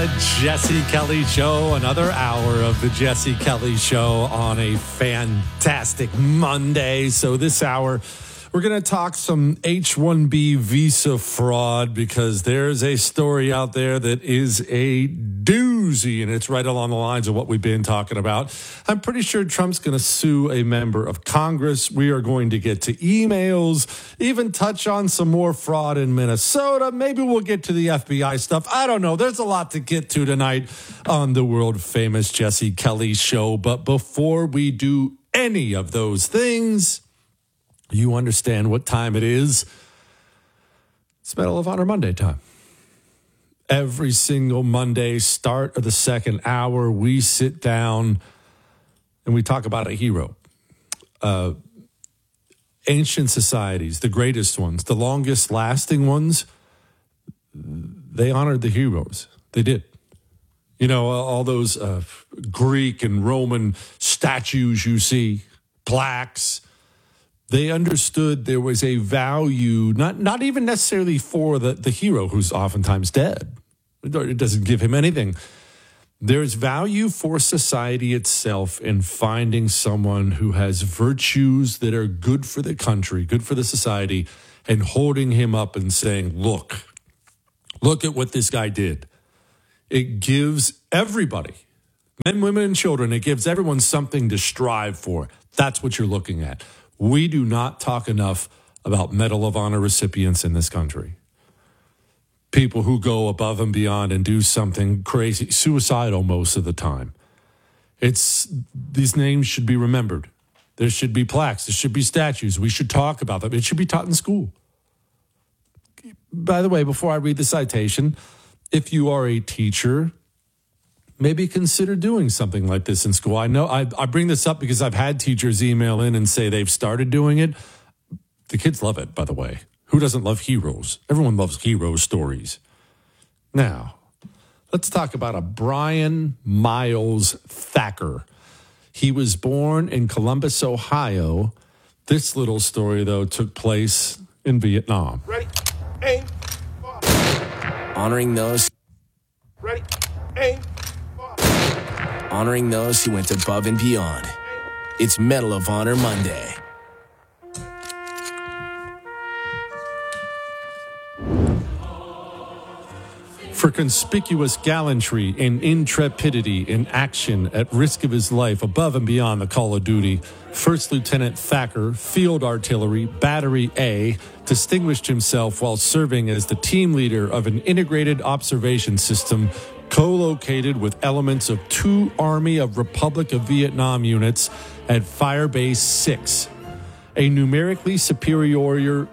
Jesse Kelly Show, another hour of the Jesse Kelly Show on a fantastic Monday. So this hour, we're going to talk some H-1B visa fraud because there's a story out there that is a doozy, and it's right along the lines of what we've been talking about. I'm pretty sure Trump's going to sue a member of Congress. We are going to get to emails, even touch on some more fraud in Minnesota. Maybe we'll get to the FBI stuff. I don't know. There's a lot to get to tonight on the world-famous Jesse Kelly Show. But before we do any of those things, you understand what time it is. It's Medal of Honor Monday time. Every single Monday, start of the second hour, we sit down and we talk about a hero. Ancient societies, the greatest ones, the longest lasting ones, they honored the heroes. They did. You know, all those Greek and Roman statues you see, plaques, they understood there was a value, not even necessarily for the hero who's oftentimes dead. It doesn't give him anything. There's value for society itself in finding someone who has virtues that are good for the country, good for the society, and holding him up and saying, look at what this guy did. It gives everybody, men, women, and children, it gives everyone something to strive for. That's what you're looking at. We do not talk enough about Medal of Honor recipients in this country. People who go above and beyond and do something crazy, suicidal most of the time. These names should be remembered. There should be plaques. There should be statues. We should talk about them. It should be taught in school. By the way, before I read the citation, if you are a teacher, maybe consider doing something like this in school. I know I bring this up because I've had teachers email in and say they've started doing it. The kids love it, by the way. Who doesn't love heroes? Everyone loves hero stories. Now, let's talk about a Brian Miles Thacker. He was born in Columbus, Ohio. This little story, though, took place in Vietnam. Ready, aim, fire. Honoring those. Ready, aim, fire. Honoring those who went above and beyond. It's Medal of Honor Monday. For conspicuous gallantry and intrepidity in action at risk of his life above and beyond the call of duty, First Lieutenant Thacker, Field Artillery, Battery A, distinguished himself while serving as the team leader of an integrated observation system co-located with elements of 2 Army of Republic of Vietnam units at Firebase 6. A numerically superior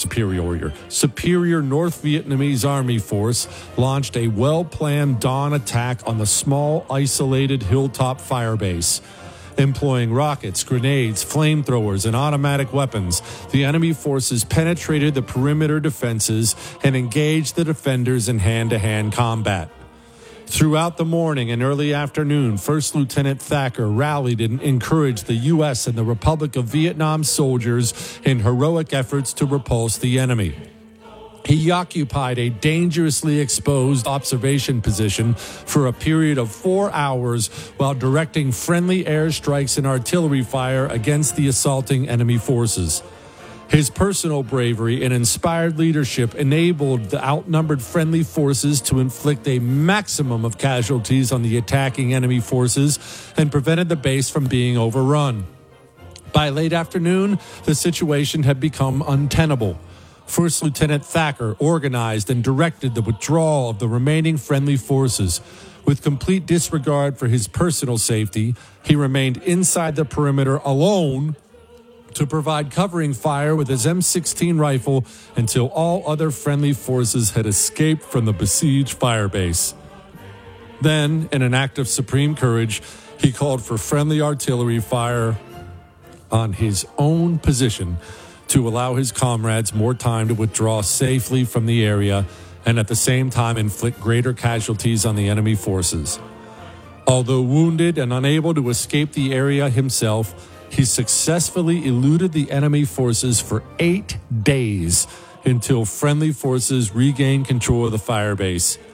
North Vietnamese Army force launched a well-planned dawn attack on the small, isolated hilltop firebase. Employing rockets, grenades, flamethrowers, and automatic weapons, the enemy forces penetrated the perimeter defenses and engaged the defenders in hand-to-hand combat. Throughout the morning and early afternoon, First Lieutenant Thacker rallied and encouraged the U.S. and the Republic of Vietnam soldiers in heroic efforts to repulse the enemy. He occupied a dangerously exposed observation position for a period of 4 hours while directing friendly airstrikes and artillery fire against the assaulting enemy forces. His personal bravery and inspired leadership enabled the outnumbered friendly forces to inflict a maximum of casualties on the attacking enemy forces and prevented the base from being overrun. By late afternoon, the situation had become untenable. First Lieutenant Thacker organized and directed the withdrawal of the remaining friendly forces. With complete disregard for his personal safety, he remained inside the perimeter alone to provide covering fire with his M16 rifle until all other friendly forces had escaped from the besieged firebase. Then, in an act of supreme courage, he called for friendly artillery fire on his own position to allow his comrades more time to withdraw safely from the area and at the same time inflict greater casualties on the enemy forces. Although wounded and unable to escape the area himself, he successfully eluded the enemy forces for 8 days until friendly forces regained control of the firebase.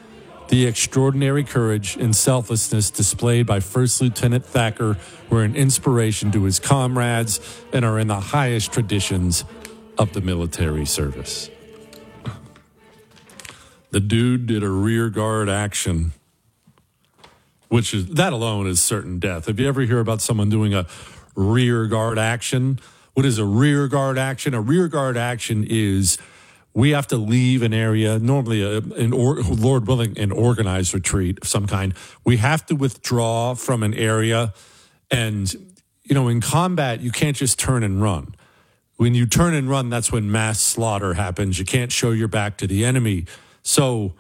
The extraordinary courage and selflessness displayed by First Lieutenant Thacker were an inspiration to his comrades and are in the highest traditions of the military service. The dude did a rear guard action, which is, that alone is certain death. If you ever hear about someone doing a rear guard action, what is a rear guard action? A rear guard action is we have to leave an area, normally, Lord willing, an organized retreat of some kind. We have to withdraw from an area. And, in combat, you can't just turn and run. When you turn and run, that's when mass slaughter happens. You can't show your back to the enemy. So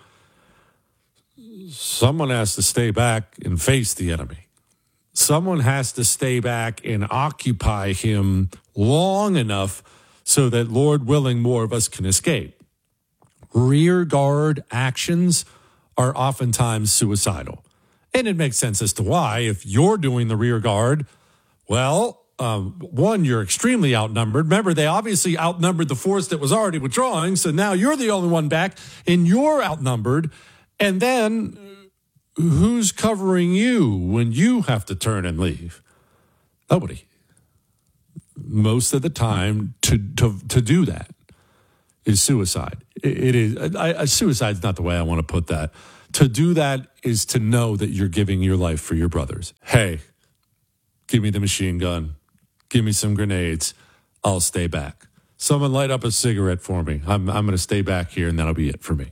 someone has to stay back and face the enemy. Someone has to stay back and occupy him long enough so that, Lord willing, more of us can escape. Rear guard actions are oftentimes suicidal. And it makes sense as to why. If you're doing the rear guard, well, one, you're extremely outnumbered. Remember, they obviously outnumbered the force that was already withdrawing, so now you're the only one back, and you're outnumbered. And then who's covering you when you have to turn and leave? Nobody. Most of the time, to do that is suicide. It is. Suicide's not the way I want to put that. To do that is to know that you're giving your life for your brothers. Hey, give me the machine gun. Give me some grenades. I'll stay back. Someone light up a cigarette for me. I'm going to stay back here, and that'll be it for me.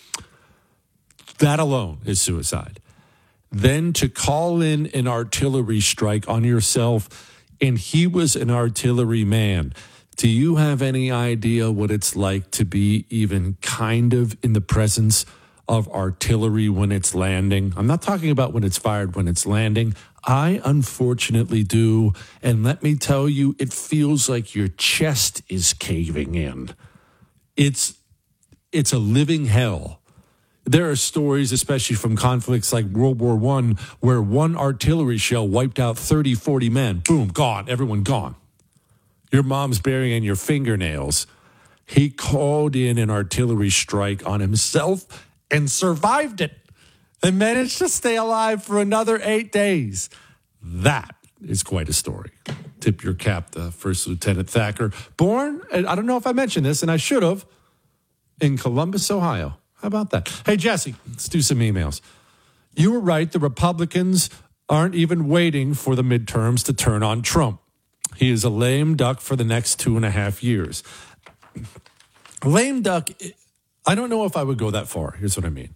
That alone is suicide. Then to call in an artillery strike on yourself, and he was an artillery man. Do you have any idea what it's like to be even kind of in the presence of artillery when it's landing? I'm not talking about when it's fired, when it's landing. I unfortunately do. And let me tell you, it feels like your chest is caving in. It's a living hell. There are stories, especially from conflicts like World War I, where one artillery shell wiped out 30, 40 men. Boom, gone. Everyone gone. Your mom's burying your fingernails. He called in an artillery strike on himself and survived it and managed to stay alive for another 8 days. That is quite a story. Tip your cap to First Lieutenant Thacker. Born, I don't know if I mentioned this, and I should have, in Columbus, Ohio. How about that? Hey, Jesse, let's do some emails. You were right. The Republicans aren't even waiting for the midterms to turn on Trump. He is a lame duck for the next 2.5 years. Lame duck, I don't know if I would go that far. Here's what I mean.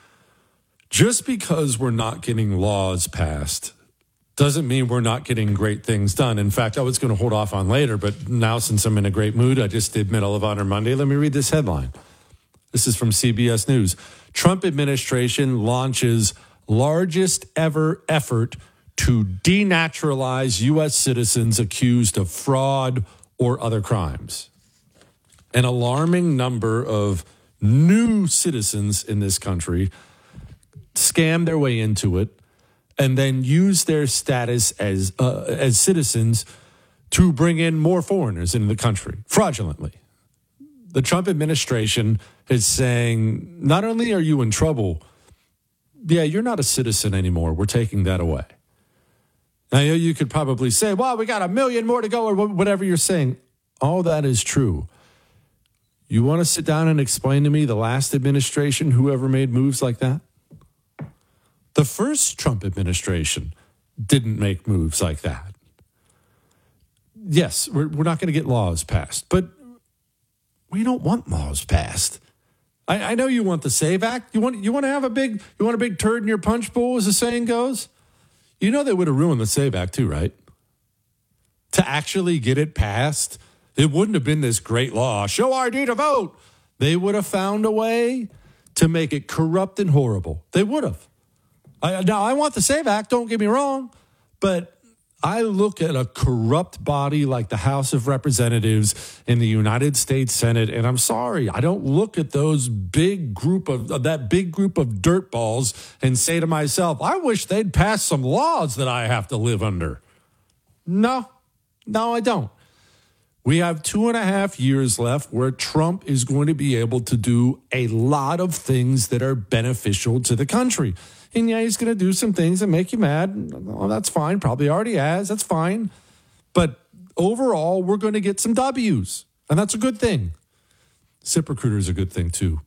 Just because we're not getting laws passed doesn't mean we're not getting great things done. In fact, I was going to hold off on later, but now since I'm in a great mood, I just did Medal of Honor Monday. Let me read this headline. This is from CBS News. Trump administration launches largest ever effort to denaturalize U.S. citizens accused of fraud or other crimes. An alarming number of new citizens in this country scam their way into it and then use their status as citizens to bring in more foreigners into the country fraudulently. The Trump administration is saying, not only are you in trouble, you're not a citizen anymore. We're taking that away. Now, you could probably say, well, we got 1 million more to go, or whatever you're saying. All that is true. You want to sit down and explain to me the last administration, whoever made moves like that? The first Trump administration didn't make moves like that. Yes, we're not going to get laws passed, but we don't want laws passed. I know you want the SAVE Act. You want to have a big turd in your punch bowl, as the saying goes. You know they would have ruined the SAVE Act too, right? To actually get it passed, it wouldn't have been this great law. Show ID to vote. They would have found a way to make it corrupt and horrible. They would have. Now, I want the SAVE Act, don't get me wrong, but I look at a corrupt body like the House of Representatives in the United States Senate, and I'm sorry, I don't look at those big group of dirtballs and say to myself, I wish they'd pass some laws that I have to live under. No, I don't. We have 2.5 years left where Trump is going to be able to do a lot of things that are beneficial to the country. And yeah, he's going to do some things that make you mad. Well, that's fine. Probably already has. That's fine. But overall, we're going to get some W's. And that's a good thing. ZipRecruiter is a good thing, too.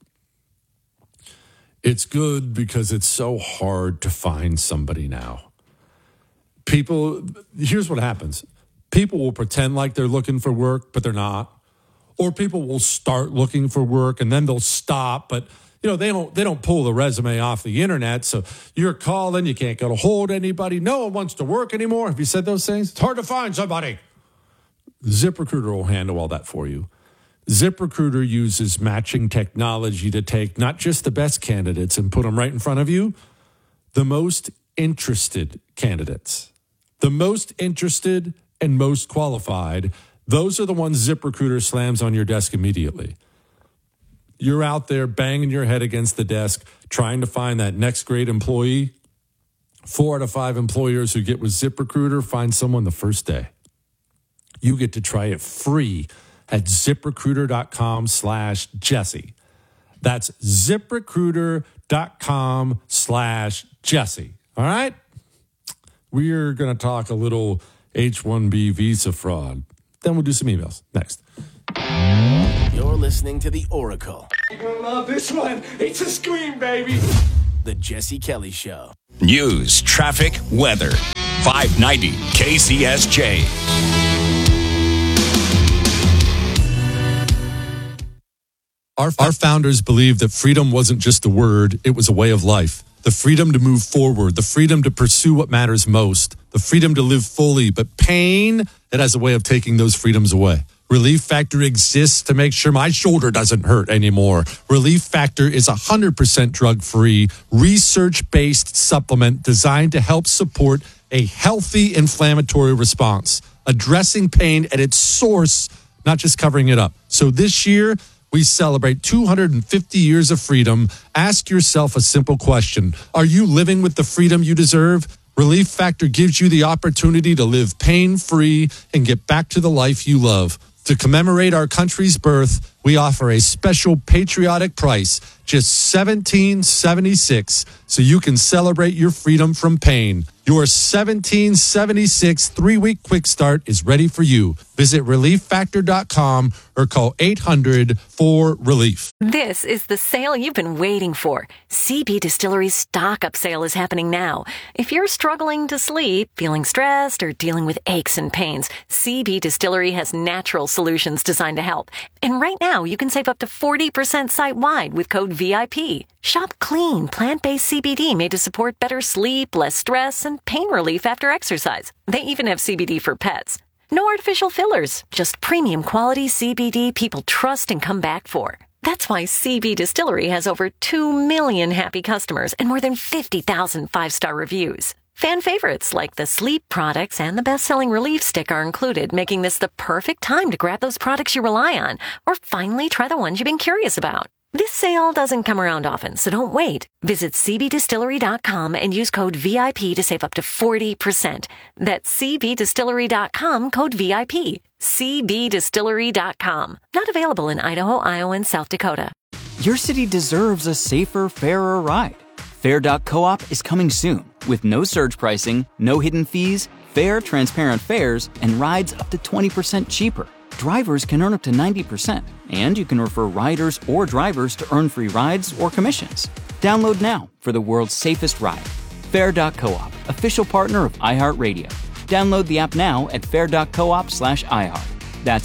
It's good because it's so hard to find somebody now. Here's what happens. People will pretend like they're looking for work, but they're not. Or people will start looking for work and then they'll stop, but they don't pull the resume off the internet. So you're calling, you can't get a hold of anybody. No one wants to work anymore. Have you said those things? It's hard to find somebody. ZipRecruiter will handle all that for you. ZipRecruiter uses matching technology to take not just the best candidates and put them right in front of you, the most interested candidates. The most interested and most qualified, those are the ones ZipRecruiter slams on your desk immediately. You're out there banging your head against the desk, trying to find that next great employee. 4 out of 5 employers who get with ZipRecruiter find someone the first day. You get to try it free at ZipRecruiter.com/Jesse. That's ZipRecruiter.com/Jesse. All right? We're going to talk a little H-1B visa fraud. Then we'll do some emails. Next. You're listening to The Oracle. You're going to love this one. It's a scream, baby. The Jesse Kelly Show. News, traffic, weather. 590 KCSJ. Our founders believed that freedom wasn't just a word, it was a way of life. The freedom to move forward, the freedom to pursue what matters most, the freedom to live fully. But pain, it has a way of taking those freedoms away. Relief Factor exists to make sure my shoulder doesn't hurt anymore. Relief Factor is 100% drug-free, research-based supplement designed to help support a healthy inflammatory response, addressing pain at its source, not just covering it up. So this year, we celebrate 250 years of freedom. Ask yourself a simple question. Are you living with the freedom you deserve? Relief Factor gives you the opportunity to live pain-free and get back to the life you love. To commemorate our country's birth, we offer a special patriotic price, just $17.76, so you can celebrate your freedom from pain. Your $17.76 3-week quick start is ready for you. Visit ReliefFactor.com or call 800-4RELIEF. This is the sale you've been waiting for. CB Distillery's stock-up sale is happening now. If you're struggling to sleep, feeling stressed, or dealing with aches and pains, CB Distillery has natural solutions designed to help. And right now, you can save up to 40% site-wide with code VIP. Shop clean, plant-based CBD made to support better sleep, less stress, and pain relief after exercise. They even have CBD for pets. No artificial fillers, just premium quality CBD people trust and come back for. That's why CB Distillery has over 2 million happy customers and more than 50,000 5-star reviews. Fan favorites like the sleep products and the best-selling Relief Stick are included, making this the perfect time to grab those products you rely on or finally try the ones you've been curious about. This sale doesn't come around often, so don't wait. Visit cbdistillery.com and use code VIP to save up to 40%. That's cbdistillery.com, code VIP. cbdistillery.com. Not available in Idaho, Iowa, and South Dakota. Your city deserves a safer, fairer ride. Fair.coop is coming soon with no surge pricing, no hidden fees, fair, transparent fares, and rides up to 20% cheaper. Drivers can earn up to 90%, and you can refer riders or drivers to earn free rides or commissions. Download now for the world's safest ride. Fair.coop, official partner of iHeartRadio. Download the app now at fair.coop/iHeart. That's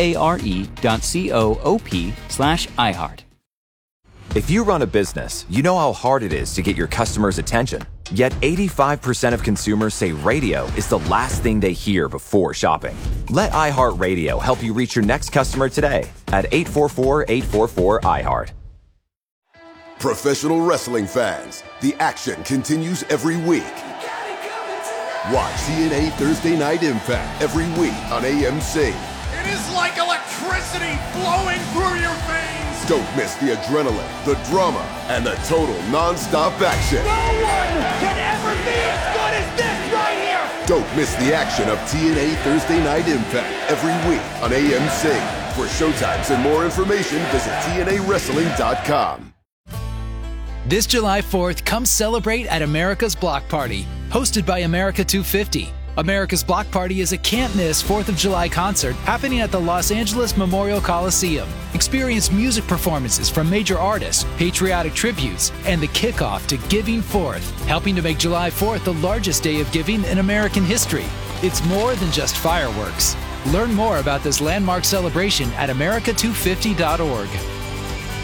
FARE.coop/iHeart. If you run a business, you know how hard it is to get your customers' attention. Yet 85% of consumers say radio is the last thing they hear before shopping. Let iHeartRadio help you reach your next customer today at 844-844-iHeart. Professional wrestling fans, the action continues every week. Watch TNA Thursday Night Impact every week on AMC. It is like electricity flowing through your veins. Don't miss the adrenaline, the drama, and the total non-stop action. No one can ever be as good as this right here. Don't miss the action of TNA Thursday Night Impact every week on AMC. For showtimes and more information, visit TNAWrestling.com. This July 4th, come celebrate at America's Block Party, hosted by America 250. America's Block Party is a can't-miss 4th of July concert happening at the Los Angeles Memorial Coliseum. Experience music performances from major artists, patriotic tributes, and the kickoff to Giving Fourth, helping to make July 4th the largest day of giving in American history. It's more than just fireworks. Learn more about this landmark celebration at America250.org.